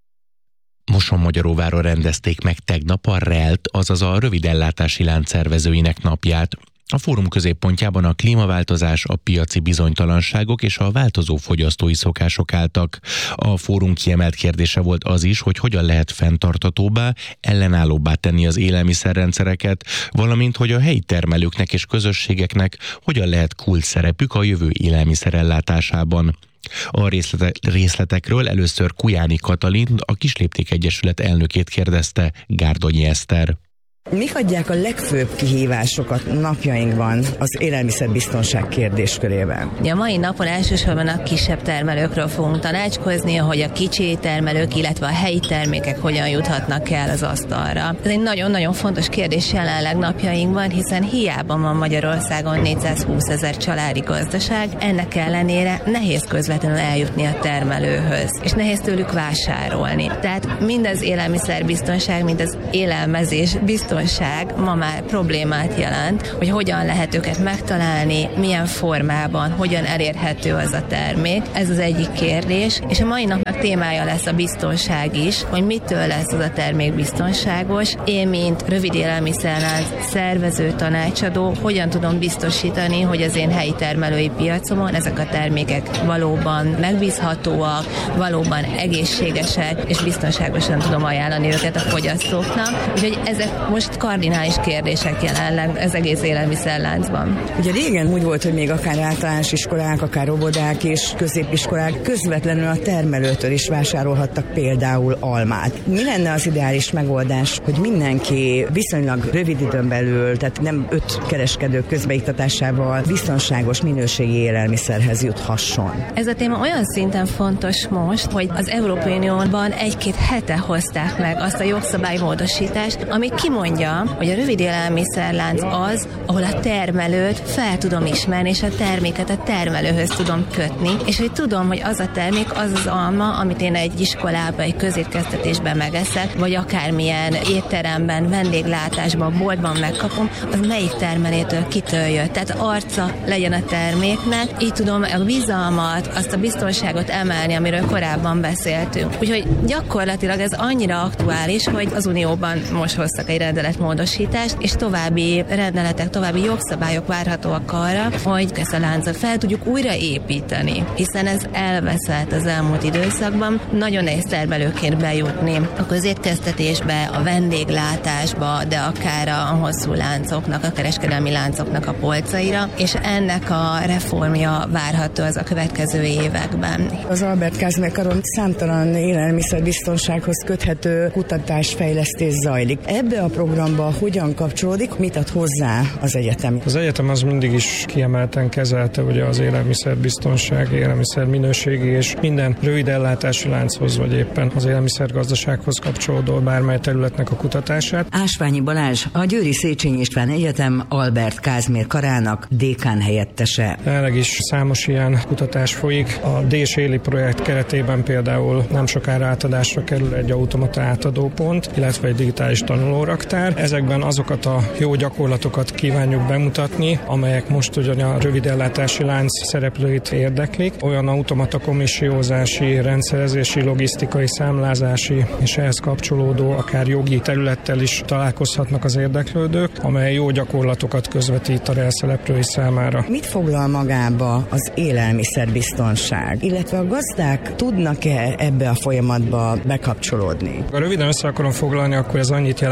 Mosonmagyaróváron rendezték meg tegnap a RELT, azaz a rövidellátási lánc szervezőinek napját. A fórum középpontjában a klímaváltozás, a piaci bizonytalanságok és a változó fogyasztói szokások álltak. A fórum kiemelt kérdése volt az is, hogy hogyan lehet fenntarthatóbbá, ellenállóbbá tenni az élelmiszerrendszereket, valamint hogy a helyi termelőknek és közösségeknek hogyan lehet kulcs szerepük a jövő élelmiszerellátásában. A részletekről először Kujáni Katalin, a Kislépték Egyesület elnökét kérdezte Gárdonyi Eszter. Mik adják a legfőbb kihívásokat napjainkban az élelmiszerbiztonság kérdéskörében? A mai napon elsősorban a kisebb termelőkről fogunk tanácskozni, hogy a kicsi termelők, illetve a helyi termékek hogyan juthatnak el az asztalra. Ez egy nagyon-nagyon fontos kérdés jelenleg napjainkban, hiszen hiába van Magyarországon 420 000 családi gazdaság, ennek ellenére nehéz közvetlenül eljutni a termelőhöz, és nehéz tőlük vásárolni. Tehát mind az élelmiszerbiztonság, mind az élelmezés biztonság ma már problémát jelent, hogy hogyan lehet őket megtalálni, milyen formában, hogyan elérhető az a termék. Ez az egyik kérdés, és a mai napnak témája lesz a biztonság is, hogy mitől lesz az a termék biztonságos. Én, mint rövid élelmiszerlánc szervező tanácsadó, hogyan tudom biztosítani, hogy az én helyi termelői piacomon ezek a termékek valóban megbízhatóak, valóban egészségesek, és biztonságosan tudom ajánlani őket a fogyasztóknak. Úgyhogy ezek most kardinális kérdések jelenleg az egész élelmiszerláncban. Ugye régen úgy volt, hogy még akár általános iskolák, akár óvodák és középiskolák közvetlenül a termelőtől is vásárolhattak például almát. Mi lenne az ideális megoldás, hogy mindenki viszonylag rövid időn belül, tehát nem 5 kereskedő közbeiktatásával biztonságos minőségi élelmiszerhez juthasson? Ez a téma olyan szinten fontos most, hogy az Európai Unióban 1-2 hete hozták meg azt a jogszabálymódosítást, ami kimondja, hogy a rövid élelmiszerlánc az, ahol a termelőt fel tudom ismerni, és a terméket a termelőhöz tudom kötni, és hogy tudom, hogy az a termék, az az alma, amit én egy iskolában, egy közétkeztetésben megeszek, vagy akármilyen étteremben, vendéglátásban, boltban megkapom, az melyik termelétől kitől jött. Tehát arca legyen a terméknek, így tudom a bizalmat, azt a biztonságot emelni, amiről korábban beszéltünk. Úgyhogy gyakorlatilag ez annyira aktuális, hogy az Unióban most hoztak egy rendeletmódosítást, és további rendeletek, további jogszabályok várhatóak arra, hogy ezt a láncot fel tudjuk újra építeni, hiszen ez elveszett az elmúlt időszakban. Nagyon nehéz termelőként bejutni a közétkeztetésbe, a vendéglátásba, de akár a hosszú láncoknak, a kereskedelmi láncoknak a polcaira, és ennek a reformja várható az a következő években. Az Albert Kázmér Karon számtalan élelmiszerbiztonsághoz köthető kutatásfejlesztés zajlik. Ebbe a programba hogyan kapcsolódik, mit ad hozzá az egyetem? Az egyetem az mindig is kiemelten kezelte ugye az élelmiszerbiztonság, élelmiszerminőségi és minden rövid ellátási lánchoz, vagy éppen az élelmiszergazdasághoz kapcsolódó bármely területnek a kutatását. Ásványi Balázs, a Győri Széchenyi István Egyetem Albert Kázmér karának dékán helyettese. Jelenleg is számos ilyen kutatás folyik. A D-Séli projekt keretében például nem sokára átadásra kerül egy automata átadópont, illetve egy digitális tanulóraktár. Ezekben azokat a jó gyakorlatokat kívánjuk bemutatni, amelyek most ugyan a rövid ellátási lánc szereplőit érdeklik. Olyan automata komissiózási, rendszerezési, logisztikai, számlázási és ehhez kapcsolódó akár jogi területtel is találkozhatnak az érdeklődők, amely jó gyakorlatokat közvetít a szereplői számára. Mit foglal magába az élelmiszerbiztonság, illetve a gazdák tudnak-e ebbe a folyamatba bekapcsolódni? Ha röviden össze akarom foglalni, akkor ez annyit jelent, hogy a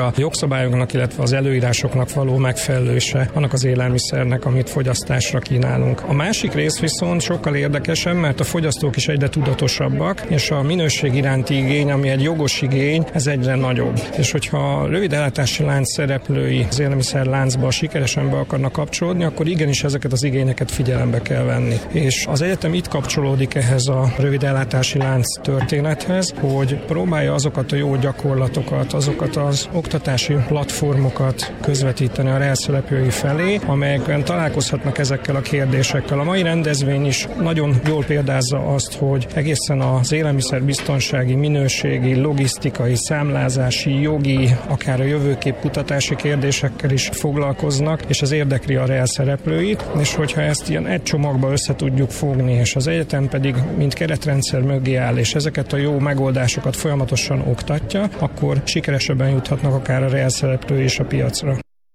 a jogszabályoknak, illetve az előírásoknak való megfelelése annak az élelmiszernek, amit fogyasztásra kínálunk. A másik rész viszont sokkal érdekesebb, mert a fogyasztók is egyre tudatosabbak, és a minőség iránti igény, ami egy jogos igény, ez egyre nagyobb. És hogyha a rövid ellátási lánc szereplői az élelmiszerláncba sikeresen be akarnak kapcsolódni, akkor igenis ezeket az igényeket figyelembe kell venni. És az egyetem itt kapcsolódik ehhez a rövid ellátási lánc történethez, hogy próbálja azokat a jó gyakorlatokat, azokat az oktatási platformokat közvetíteni a reálszereplői felé, amelyekben találkozhatnak ezekkel a kérdésekkel. A mai rendezvény is nagyon jól példázza azt, hogy egészen az élelmiszerbiztonsági, minőségi, logisztikai, számlázási, jogi, akár a jövőkép kutatási kérdésekkel is foglalkoznak, és ez érdekli a reálszereplőit, és hogyha ezt ilyen egy csomagba össze tudjuk fogni, és az egyetem pedig mint keretrendszer mögé áll, és ezeket a jó megoldásokat folyamatosan oktatja, akkor sikeresebben juthatnak akár a reálszereplő és a piacra.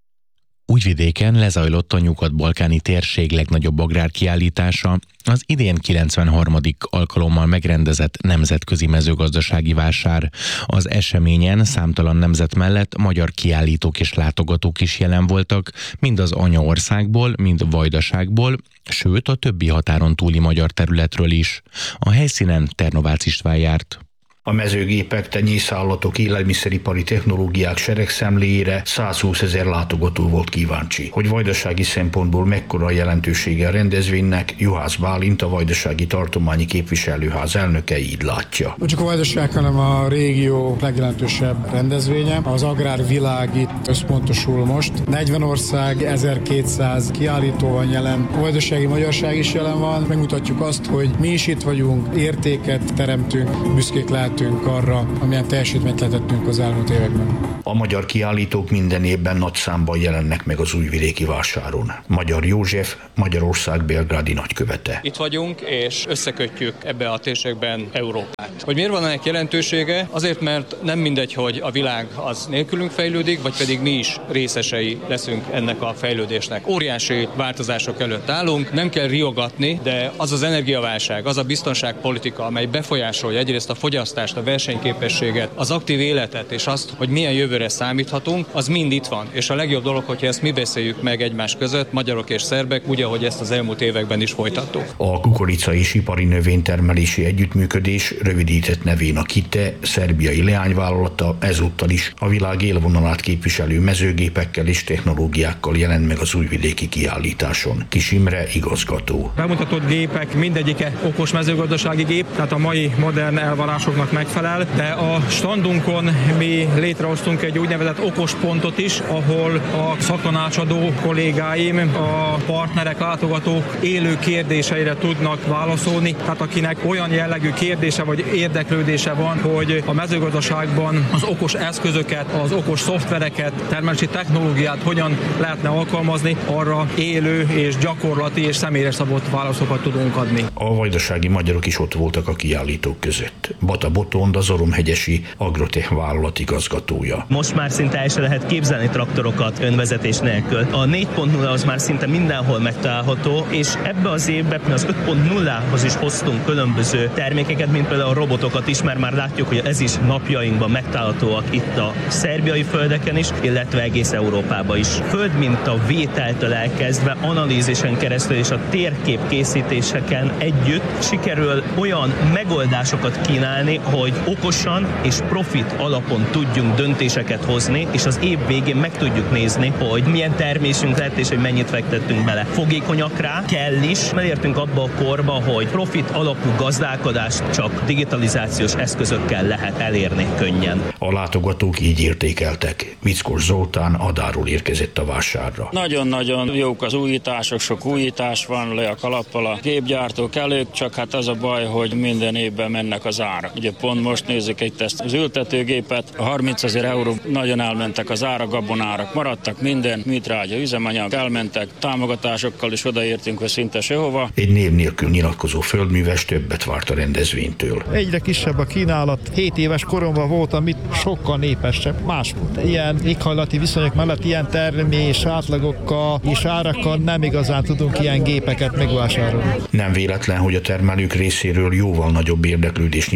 Újvidéken lezajlott a nyugat-balkáni térség legnagyobb agrárkiállítása, az idén 93. alkalommal megrendezett nemzetközi mezőgazdasági vásár. Az eseményen számtalan nemzet mellett magyar kiállítók és látogatók is jelen voltak, mind az anyaországból, mind Vajdaságból, sőt a többi határon túli magyar területről is. A helyszínen Ternovácz István járt. A mezőgépek, tenyészállatok, élelmiszeripari technológiák seregszemléjére 120 000 látogató volt kíváncsi. Hogy vajdasági szempontból mekkora a jelentősége a rendezvénynek, Juhász Bálint, a Vajdasági Tartományi Képviselőház elnöke így látja. Nem csak a Vajdaság, hanem a régió legjelentősebb rendezvénye. Az agrárvilág itt összpontosul most. 40 ország, 1200 kiállító van jelen. A vajdasági magyarság is jelen van. Megmutatjuk azt, hogy mi is itt vagyunk, értéket teremtünk, büszkék lehetünk arra, amilyen teljesítményt letettünk az elmúlt években. A magyar kiállítók minden évben nagy számban jelennek meg az újvidéki vásáron. Magyar József, Magyarország belgrádi nagykövete. Itt vagyunk, és összekötjük ebbe a térségben Európát. Hogy miért van ennek jelentősége? Azért, mert nem mindegy, hogy a világ az nélkülünk fejlődik, vagy pedig mi is részesei leszünk ennek a fejlődésnek. Óriási változások előtt állunk, nem kell riogatni, de az az energiaválság, az a biztonságpolitika, amely befolyásolja egyrészt a fogyasztást, a versenyképességet, az aktív életet, és azt, hogy milyen jövőre számíthatunk, az mind itt van. És a legjobb dolog, hogyha ezt mi beszéljük meg egymás között, magyarok és szerbek, úgy, ahogy ezt az elmúlt években is folytattuk. A kukorica és ipari növénytermelési együttműködés, rövidített nevén a KITE, szerbiai leányvállalata ezúttal is a világ élvonalát képviselő mezőgépekkel és technológiákkal jelent meg az újvidéki kiállításon. Kis Imre igazgató. Bemutatott gépek mindegyike okos mezőgazdasági gép, tehát a mai modern elvárásoknak megfelel, de a standunkon mi létrehoztunk egy úgynevezett okos pontot is, ahol a szaktanácsadó kollégáim, a partnerek, látogatók élő kérdéseire tudnak válaszolni, tehát akinek olyan jellegű kérdése vagy érdeklődése van, hogy a mezőgazdaságban az okos eszközöket, az okos szoftvereket, termelési technológiát hogyan lehetne alkalmazni, arra élő és gyakorlati és személyre szabott válaszokat tudunk adni. A vajdasági magyarok is ott voltak a kiállítók között. Bata Botond, az Oromhegyesi Agrotech vállalat igazgatója. Most már szinte el se lehet képzelni traktorokat önvezetés nélkül. A 4.0 az már szinte mindenhol megtalálható, és ebbe az évben az 5.0-hoz is hoztunk különböző termékeket, mint például a robotokat is, mert már látjuk, hogy ez is napjainkban megtalálhatóak itt a szerbiai földeken is, illetve egész Európában is. Földminta vételtől elkezdve analízisen keresztül és a térkép készítéseken együtt sikerül olyan megoldásokat kínálni, hogy okosan és profit alapon tudjunk döntéseket hozni, és az év végén meg tudjuk nézni, hogy milyen termésünk lett, és hogy mennyit fektettünk bele. Fogékonyak rá, kell is. Elértünk abba a korba, hogy profit alapú gazdálkodást csak digitalizációs eszközökkel lehet elérni könnyen. A látogatók így értékeltek. Vickos Zoltán Adáról érkezett a vásárra. Nagyon-nagyon jók az újítások, sok újítás van le a kalappal a gépgyártók előtt, csak hát az a baj, hogy minden évben mennek az árak. Ugye pont most nézzük itt ezt az ültetőgépet, a 30 000 euró nagyon elmentek az árak, gabonárak maradtak, minden műtrágya, üzemanyag elmentek, támogatásokkal is odaértünk, hogy szinte sehova. Egy név nélkül nyilatkozó földműves többet várt a rendezvénytől. Egyre kisebb a kínálat. 7 éves koromban voltam itt, sokkal népesebb. Más ilyen éghajlati viszonyok mellett ilyen termés átlagokkal és árakkal nem igazán tudunk ilyen gépeket megvásárolni. Nem véletlen, hogy a termelők részéről jóval nagyobb érdeklődés nyilvánult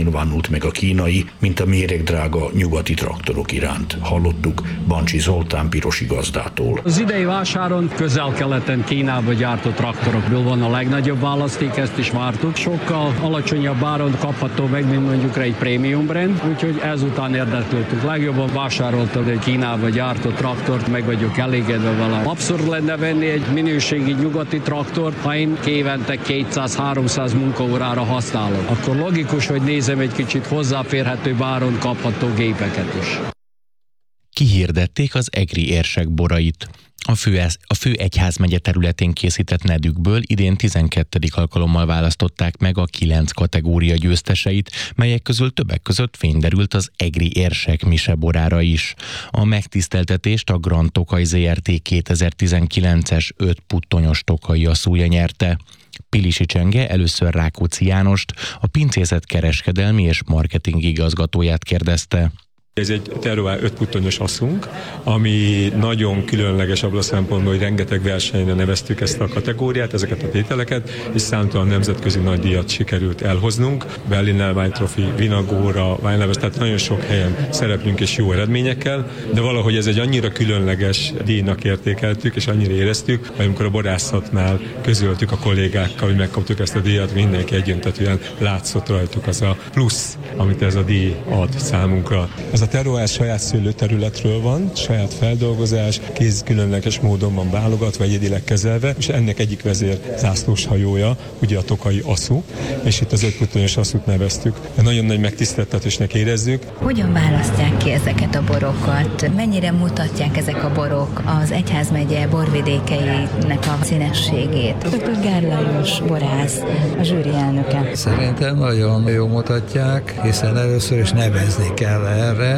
jelent meg a kínai, mint a méregdrága nyugati traktorok iránt. Hallottuk Bancsi Zoltán pirosi gazdától. Az idei vásáron közel-keleten Kínába gyártott traktorokból van a legnagyobb választék, ezt is vártuk. Sokkal alacsonyabb áron kapható meg, mint mondjuk egy prémium brand, úgyhogy ezután érdeklődtünk. Legjobban vásároltam egy Kínába gyártott traktort, meg vagyok elégedve vele. Abszurd lenne venni egy minőségi nyugati traktort, ha én évente 200-300 munkaórára használom. Akkor logikus, hogy nézem egy kicsit hozzáférhetőbb áron kapható gépeket is. Kihirdették az egri érsek borait. A fő egyházmegye területén készített nedükből idén 12. alkalommal választották meg a 9 kategória győzteseit, melyek közül többek között fény derült az egri érsek mise borára is. A megtiszteltetést a Grand Tokaj Zrt. 2019-es 5 puttonyos tokaji asszúja nyerte. Pilisi Csenge először Rákóczi Jánost, a pincészet kereskedelmi és marketing igazgatóját kérdezte. Ez egy terroir 5 puttonyos asszunk, ami nagyon különleges abban a szempontból, hogy rengeteg versenyre neveztük ezt a kategóriát, ezeket a tételeket, és számtalan nemzetközi nagy díjat sikerült elhoznunk. Berliner Wein Trophy, Vinagóra, Weinleves, tehát nagyon sok helyen szereplünk és jó eredményekkel, de valahogy ez egy annyira különleges díjnak értékeltük, és annyira éreztük, hogy amikor a borászatnál közöltük a kollégákkal, hogy megkaptuk ezt a díjat, mindenki egyöntetően látszott rajtuk az a plusz, amit ez a díj ad számunkra. Ez a terroir saját szőlőterületről van, saját feldolgozás, kéz különleges módon van válogatva, egyedileg kezelve, és ennek egyik vezér zászlós hajója, ugye a tokaji asszú, és itt az 5 puttonyos asszút neveztük. Nagyon nagy megtiszteltetésnek érezzük. Hogyan választják ki ezeket a borokat? Mennyire mutatják ezek a borok az egyházmegye borvidékeinek a színességét? Dr. Gár Lajos borász, a zsűri elnöke. Szerintem nagyon jól mutatják, hiszen először is nevezni kell erre,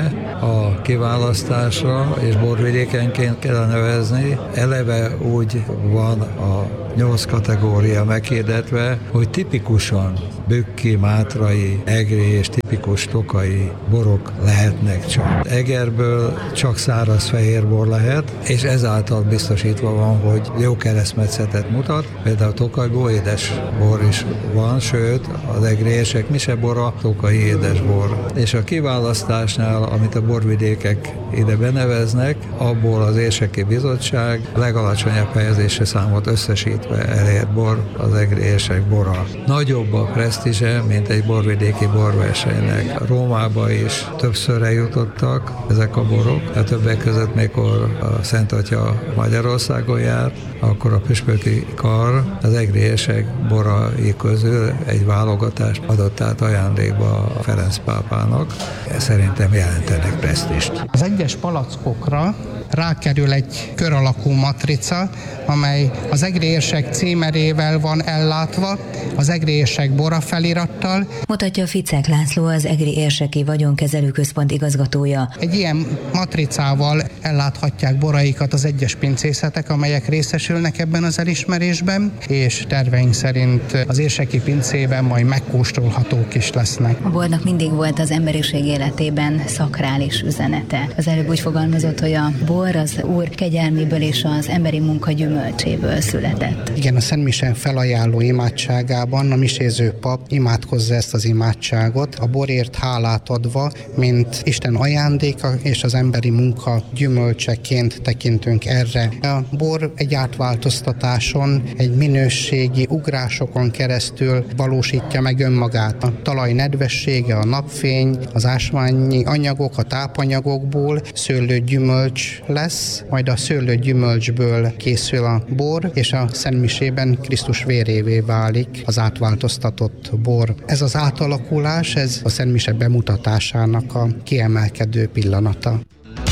a kiválasztásra, és borvidékenként kell nevezni. Eleve úgy van a 8 kategória meghirdetve, hogy tipikusan bükki, mátrai, egri és tipikus tokai borok lehetnek csak. Egerből csak száraz fehérbor lehet, és ezáltal biztosítva van, hogy jó keresztmetszetet mutat. Például tokajból édes bor is van, sőt, az egri érsek mise bora tokai édes bor. És a kiválasztásnál, amit a borvidékek ide beneveznek, abból az érseki bizottság legalacsonyabb helyezési számot összesítve elért bor az egri érsek bora. Nagyobb a presztízse, mint egy borvidéki borversenynek. Rómába is többször eljutottak ezek a borok, de többek között mikor a Szent Atya Magyarországon járt, akkor a püspöki kar az egri érsek borai közül egy válogatást adott át ajándékba a Ferenc pápának. Szerintem jelentenek presztízst. Az egyes palackokra rákerül egy kör alakú matrica, amely az egri érsek címerével van ellátva, az egri érsek bora felirattal. Mutatja Ficek László, az egri érseki vagyonkezelő központ igazgatója. Egy ilyen matricával elláthatják boraikat az egyes pincészetek, amelyek részesülnek ebben az elismerésben, és terveink szerint az érseki pincében majd megkóstolhatók is lesznek. A bornak mindig volt az emberiség életében szakrális üzenete. Az előbb úgy fogalmazott, hogy a bor az Úr kegyelméből és az emberi munka gyümölcséből született. Igen, a Szent Mise felajánló imádságában a miséző pap imádkozza ezt az imádságot, a borért hálát adva, mint Isten ajándéka és az emberi munka gyümölcseként tekintünk erre. A bor egy átváltoztatáson, egy minőségi ugrásokon keresztül valósítja meg önmagát. A talaj nedvessége, a napfény, az ásványi anyagok, a tápanyagokból szőlőgyümölcs lesz, majd a szőlőgyümölcsből készül a bor, és a Szentmisében Krisztus vérévé válik az átváltoztatott bor. Ez az átalakulás, ez a Szentmise bemutatásának a kiemelkedő pillanata.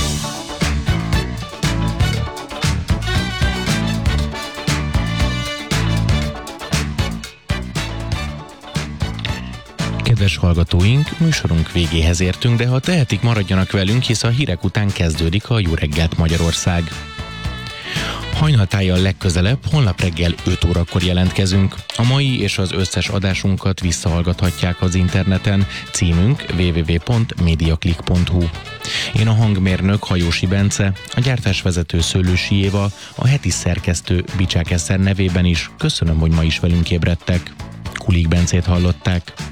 Kedves hallgatóink, műsorunk végéhez értünk, de ha tehetik, maradjanak velünk, hisz a hírek után kezdődik a Jó reggelt Magyarország. Hajnaltájjal legközelebb, holnap reggel 5 órakor jelentkezünk. A mai és az összes adásunkat visszahallgathatják az interneten, címünk www.mediaclick.hu. Én a hangmérnök Hajósi Bence, a gyártásvezető Szőlősi Éva, a heti szerkesztő Bicsák Eszter nevében is köszönöm, hogy ma is velünk ébredtek. Kulik Bencét hallották.